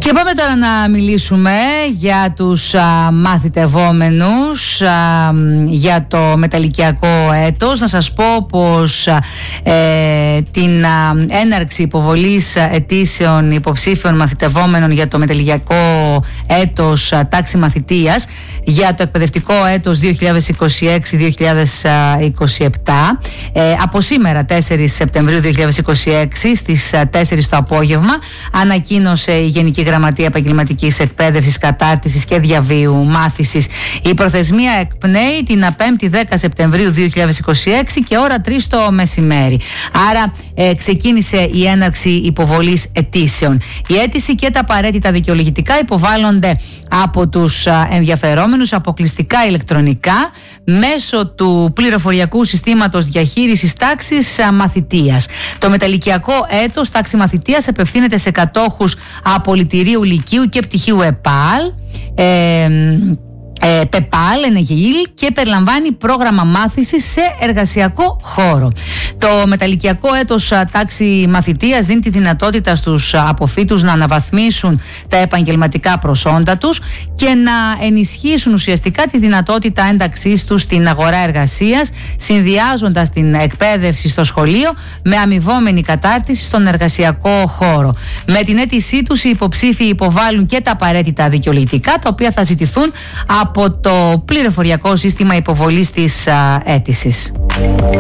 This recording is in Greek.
Και πάμε τώρα να μιλήσουμε για τους μαθητευόμενους για το μεταλλικιακό έτος. Να σας πω πως την έναρξη υποβολής αιτήσεων υποψήφιων μαθητευόμενων για το μεταλλικιακό έτος τάξη μαθητείας για το εκπαιδευτικό έτος 2026-2027 από σήμερα 4 Σεπτεμβρίου 2026 στις 4 το απόγευμα ανακοίνωσε η Γενική Γραμματεία Επαγγελματικής Εκπαίδευσης, Κατάρτισης και Διαβίου Μάθησης. Η προθεσμία εκπνέει την 5η 10 Σεπτεμβρίου 2026 και ώρα 3 το μεσημέρι. Άρα ξεκίνησε η έναρξη υποβολής αιτήσεων. Η αίτηση και τα απαραίτητα δικαιολογητικά υποβάλλονται από τους ενδιαφερόμενους αποκλειστικά ηλεκτρονικά μέσω του πληροφοριακού συστήματος διαχείρισης τάξης μαθητείας. Το μεταλλικιακό έτος τάξη μαθητείας απευθύνεται σε κατόχους απολυτηρίου λυκείου και πτυχίου ΕΠΑΛ, ΠΕΠΑΛ, ΕΝΕΓΙΛ και περιλαμβάνει πρόγραμμα μάθησης σε εργασιακό χώρο. Το μεταλλικιακό έτος τάξη μαθητείας δίνει τη δυνατότητα στους αποφύτους να αναβαθμίσουν τα επαγγελματικά προσόντα τους και να ενισχύσουν ουσιαστικά τη δυνατότητα ένταξής τους στην αγορά εργασίας, συνδυάζοντας την εκπαίδευση στο σχολείο με αμοιβόμενη κατάρτιση στον εργασιακό χώρο. Με την αίτησή τους οι υποψήφοι υποβάλλουν και τα απαραίτητα δικαιολογητικά, τα οποία θα ζητηθούν από το πληροφοριακό σύστημα υποβολής της αίτησης.